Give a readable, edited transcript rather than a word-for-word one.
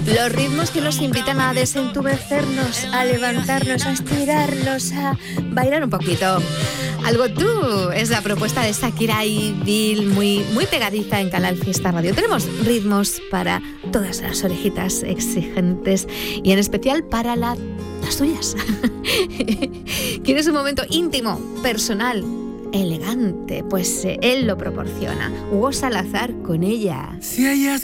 Los ritmos que nos invitan a desentumecernos, a levantarnos, a estirarnos, a bailar un poquito. Algo tú es la propuesta de Shakira y Bill, muy pegadiza en Canal Fiesta Radio. Tenemos ritmos para todas las orejitas exigentes y en especial para las tuyas. ¿Quieres un momento íntimo, personal, elegante? Pues él lo proporciona. Hugo Salazar con Ella. Si ella es